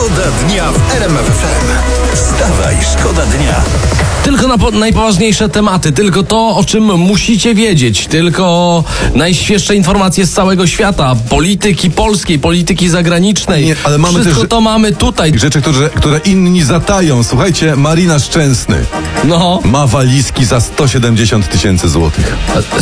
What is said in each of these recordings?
Szkoda dnia w RMF FM. Wstawaj, szkoda dnia. Tylko na najpoważniejsze tematy, tylko to, o czym musicie wiedzieć, tylko najświeższe informacje z całego świata, polityki polskiej, polityki zagranicznej. Nie, ale mamy wszystko też to mamy tutaj. Rzeczy, które inni zatają. Słuchajcie, Marina Szczęsny No, ma walizki za 170 tysięcy złotych.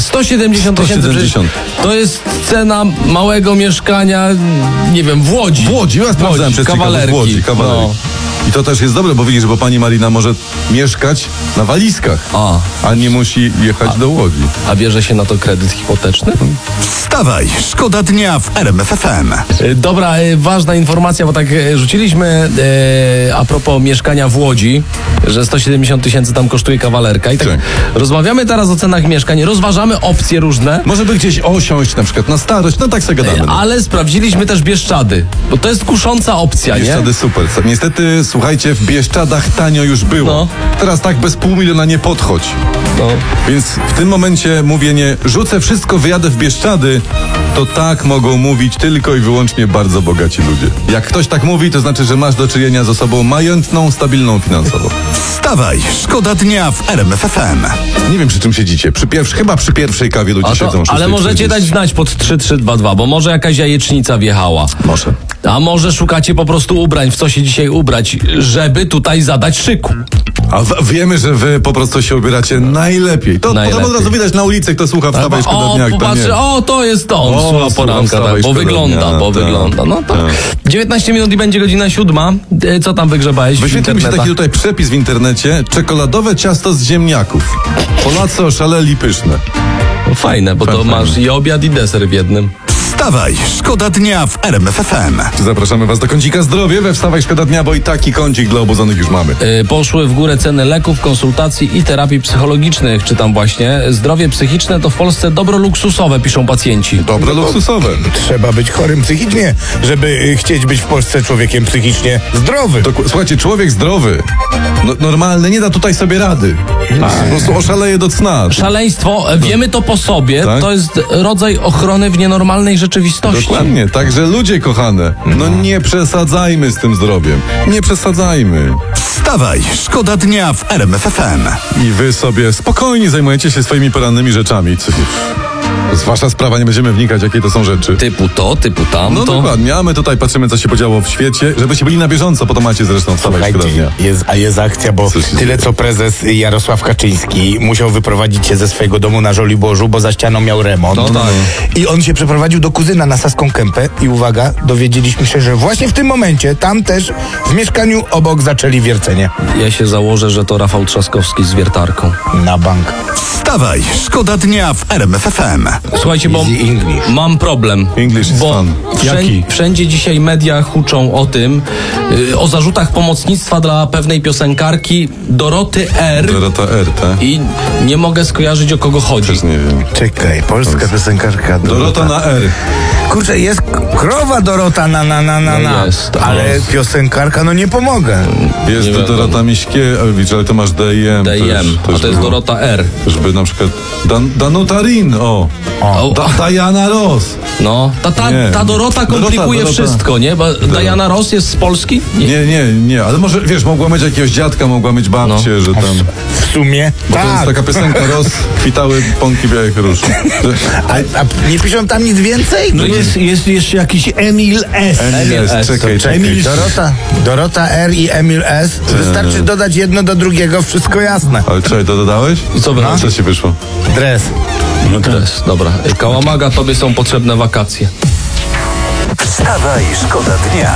170 tysięcy. 170. To jest cena małego mieszkania, nie wiem, w Łodzi. W Łodzi, ja sprawdzałem przez kawalerki. w Łodzi, kawalerki. No. I to też jest dobre, bo widzisz, bo pani Marina może mieszkać na walizkach, a nie musi jechać do Łodzi. A bierze się na to kredyt hipoteczny? Wstawaj, szkoda dnia w RMF FM. Dobra, ważna informacja, bo tak rzuciliśmy a propos mieszkania w Łodzi, że 170 tysięcy tam kosztuje kawalerka i tak rozmawiamy teraz o cenach mieszkań, rozważamy opcje różne. Może by gdzieś osiąść na przykład na starość, no tak sobie gadamy. Ale sprawdziliśmy też Bieszczady, bo to jest kusząca opcja, Bieszczady nie? super. Niestety, słuchajcie, w Bieszczadach tanio już było. No. Teraz tak bez $500 000 nie podchodź. No. Więc w tym momencie mówienie, rzucę wszystko, wyjadę w Bieszczady, to tak mogą mówić tylko i wyłącznie bardzo bogaci ludzie. Jak ktoś tak mówi, to znaczy, że masz do czynienia z osobą majątną, stabilną finansowo. Wstawaj, szkoda dnia w RMF FM. Nie wiem, przy czym siedzicie. Chyba przy pierwszej kawie ludzie siedzą. Ale możecie 6:40. dać znać pod 3322, bo może jakaś jajecznica wjechała. Może. A może szukacie po prostu ubrań, w co się dzisiaj ubrać, żeby tutaj zadać szyku. A wiemy, że wy po prostu się ubieracie najlepiej. To Najlepiej. potem od razu widać na ulicy, kto słucha Wstawaj, szkoda dnia, kto nie. Popatrzy, to jest on, O, słucha poranka, Wstawaj, tak, bo szkoda wygląda, dnia, tak. wygląda. No to Tak. 19 minut i będzie godzina 7. Co tam wygrzebałeś w Wyświetlił mi się internetach? taki tutaj przepis w internecie. Czekoladowe ciasto z ziemniaków. Polacy oszaleli pyszne. No fajne, bo to Fajne. masz i obiad, i deser w jednym. Wstawaj, szkoda dnia w RMF FM. Zapraszamy was do kącika zdrowie we Wstawaj, szkoda dnia, bo i taki kącik dla obudzonych już mamy. Poszły w górę ceny leków, konsultacji i terapii psychologicznych. Czytam właśnie. Zdrowie psychiczne to w Polsce dobro luksusowe, piszą pacjenci. Dobre luksusowe. Trzeba być chorym psychicznie, żeby chcieć być w Polsce człowiekiem psychicznie zdrowym. Słuchajcie, człowiek zdrowy, normalny, nie da tutaj sobie rady. Po prostu oszaleje do cna. Szaleństwo, wiemy to po sobie, Tak? to jest rodzaj ochrony w nienormalnej rzeczywistości. Dokładnie, także ludzie kochane, nie przesadzajmy z tym zdrowiem. Nie przesadzajmy. Wstawaj, szkoda dnia w RMF FM. I wy sobie spokojnie zajmujecie się swoimi porannymi rzeczami. To jest wasza sprawa, nie będziemy wnikać, jakie to są rzeczy. Typu to, typu tamto. No dokładnie, a my tutaj patrzymy, co się podziało w świecie, żebyście byli na bieżąco, po to macie zresztą Wstawaj, szkoda dnia. Jest akcja, bo Co się tyle dzieje? co prezes Jarosław Kaczyński musiał wyprowadzić się ze swojego domu na Żoliborzu, bo za ścianą miał remont. No tak. I on się przeprowadził do kuzyna na Saską Kępę i uwaga, dowiedzieliśmy się, że właśnie w tym momencie tam też w mieszkaniu obok zaczęli wiercenie. Ja się założę, że to Rafał Trzaskowski z wiertarką. Na bank. Wstawaj, szkoda dnia w RMF FM. Słuchajcie, bo Easy English. mam problem. English is bo fun. Jaki? wszędzie dzisiaj media huczą o tym, o zarzutach pomocnictwa dla pewnej piosenkarki Doroty R. Dorota R, tak? I nie mogę skojarzyć, o kogo chodzi. Też nie wiem. Czekaj, polska piosenkarka Dorota na R. Kurczę, jest krowa Dorota na. No jest, ale piosenkarka, no nie pomogę. Jest Nie wiadomo. Dorota Miśkiewicz, ale to masz DIM. DIM, a to jest Dorota R. Żeby na przykład Danuta Rin, O, Diana Ross. no, Nie. ta Dorota komplikuje Dorota. wszystko, nie? Bo Diana Ross jest z Polski? Nie, ale może, wiesz, mogła mieć jakiegoś dziadka, mogła mieć babcię, że tam... W sumie Bo to jest tak. taka piosenka Ross, kwitały pąki białych róż. A nie piszą tam nic więcej? No jest jeszcze jakiś Emil S. Emil S, S, czekaj. Dorota R i Emil S. Wystarczy dodać jedno do drugiego, wszystko jasne. Ale czekaj, to dodałeś? I co by nam Co ci wyszło? Dres. No teraz, dobra. Kałamaga, tobie są potrzebne wakacje. Wstawaj, szkoda dnia.